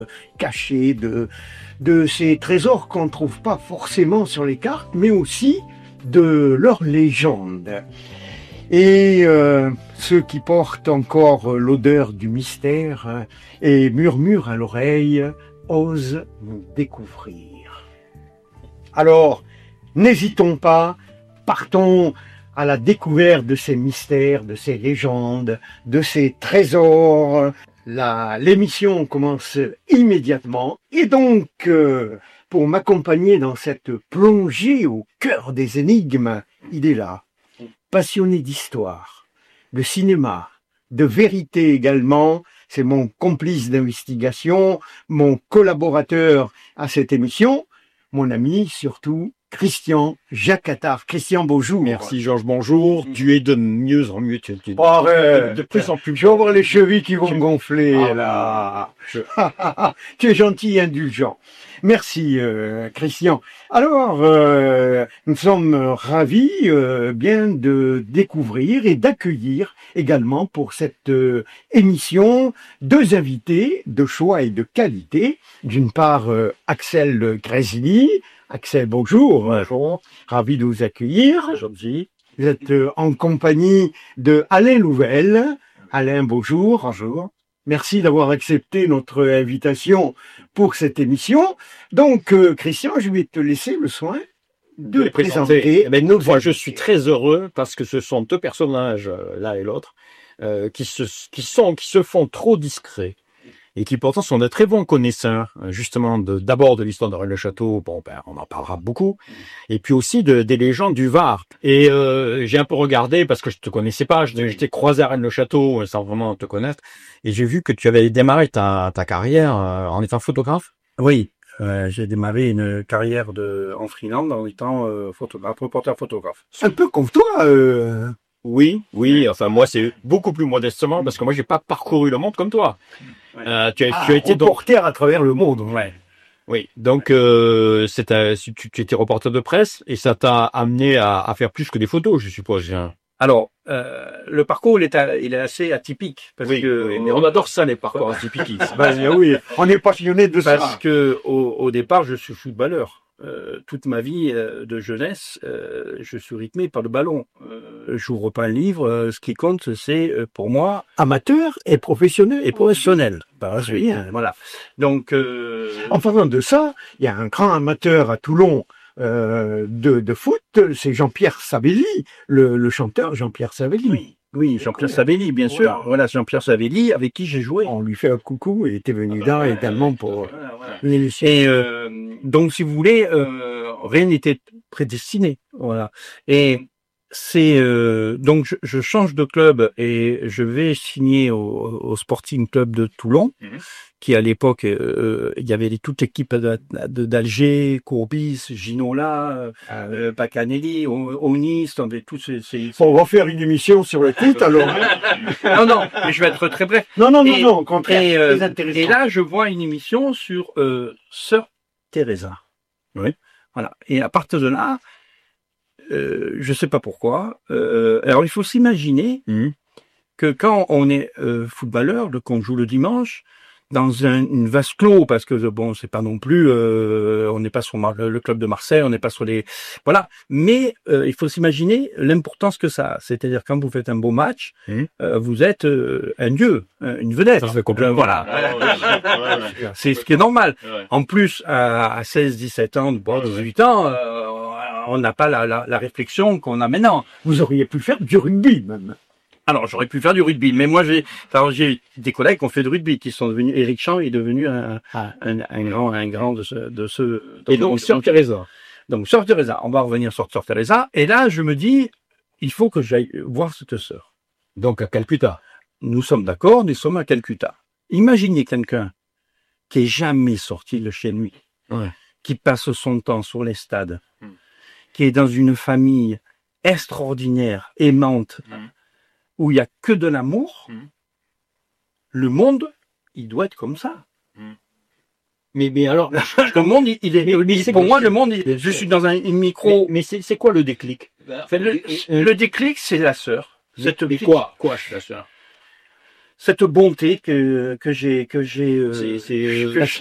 cachés, de ces trésors qu'on ne trouve pas forcément sur les cartes, mais aussi de leurs légendes. Et ceux qui portent encore l'odeur du mystère et murmurent à l'oreille osent nous découvrir. Alors, n'hésitons pas, partons à la découverte de ces mystères, de ces légendes, de ces trésors. L'émission commence immédiatement et donc, pour m'accompagner dans cette plongée au cœur des énigmes, il est là, passionné d'histoire, de cinéma, de vérité également. C'est mon complice d'investigation, mon collaborateur à cette émission, mon ami surtout, Christian Jacques Attard. Christian, bonjour. Merci Georges, bonjour. Tu es de mieux en mieux. Arrête. De plus en plus. Je vais avoir les chevilles qui vont gonfler là. Tu es gentil et indulgent. Merci Christian. Alors, nous sommes ravis bien de découvrir et d'accueillir également pour cette émission deux invités de choix et de qualité. D'une part, Axel Grezny. Axel, bonjour. Bonjour. Ravi de vous accueillir. Gentil. Vous êtes en compagnie de Alain Louvel. Alain, bonjour. Bonjour. Merci d'avoir accepté notre invitation pour cette émission. Donc, Christian, je vais te laisser le soin de les présenter. Mais moi, je suis très heureux parce que ce sont deux personnages, l'un et l'autre, qui se font trop discrets et qui pourtant sont de très bons connaisseurs, justement, d'abord de l'histoire de Rennes-le-Château. Bon, on en parlera beaucoup. Et puis aussi des légendes du Var. Et j'ai un peu regardé parce que je te connaissais pas. J'étais croisé à Rennes-le-Château sans vraiment te connaître. Et j'ai vu que tu avais démarré ta carrière en étant photographe. Oui, j'ai démarré une carrière en freelance en étant reporter photographe. Un peu comme toi. Oui. Enfin, moi, c'est beaucoup plus modestement parce que moi, j'ai pas parcouru le monde comme toi. Ouais. Tu as été reporter à travers le monde. Ouais. Oui. Donc, tu étais reporter de presse et ça t'a amené à faire plus que des photos, je suppose. Alors, le parcours, il est assez atypique parce que mais on adore ça, les parcours atypiques. Oui, on est passionné de ça. Parce que au départ, je suis footballeur. Toute ma vie de jeunesse, je suis rythmé par le ballon. J'ouvre pas un livre. Ce qui compte, c'est pour moi Amateur et professionnel. et professionnel. Oui. Voilà. Donc, En parlant de ça, il y a un grand amateur à Toulon de foot, c'est Jean-Pierre Savelli, le chanteur Jean-Pierre Savelli. Oui, Jean-Pierre Savelli, bien sûr. Voilà, Jean-Pierre Savelli, avec qui j'ai joué. On lui fait un coucou et était venu là également pour l'émission. Et donc, si vous voulez, rien n'était prédestiné. Voilà. Et c'est donc je change de club et je vais signer au Sporting Club de Toulon, qui à l'époque il y avait toute l'équipe d'Alger, Courbis, Ginola, Pacanelli, Onis, on avait tous ces... On va faire une émission sur le foot alors. Non, mais je vais être très bref. Non, au contraire, très intéressant. Et là, je vois une émission sur Sœur Teresa. Oui. Voilà. Et à partir de là, je sais pas pourquoi. Alors, il faut s'imaginer que quand on est footballeur, qu'on joue le dimanche, dans une vase clos, parce que bon, c'est pas non plus, on n'est pas sur le club de Marseille, on n'est pas sur les, voilà. Mais il faut s'imaginer l'importance que ça a. C'est-à-dire quand vous faites un beau match, vous êtes un dieu, une vedette. Ça fait complètement. Voilà. C'est ce qui est normal. En plus, à 16, 17 ans, 18 ans, on n'a pas la réflexion qu'on a maintenant. Vous auriez pu faire du rugby même. Alors, j'aurais pu faire du rugby, mais moi, j'ai des collègues qui ont fait du rugby, qui sont devenus, Éric Champ est devenu un grand de ce. Et donc, Sœur Teresa. Donc, Sœur Teresa. On va revenir sur Sœur Teresa. Et là, je me dis, il faut que j'aille voir cette sœur. Donc, à Calcutta. Nous sommes d'accord, nous sommes à Calcutta. Imaginez quelqu'un qui est jamais sorti de chez lui, qui passe son temps sur les stades, qui est dans une famille extraordinaire, aimante, où il y a que de l'amour. Le monde, il doit être comme ça. Mais alors, le monde, pour moi, le monde, je suis dans un micro. Mais c'est quoi le déclic? Le déclic, c'est la sœur. Quoi, la sœur? cette bonté que j'ai C'est que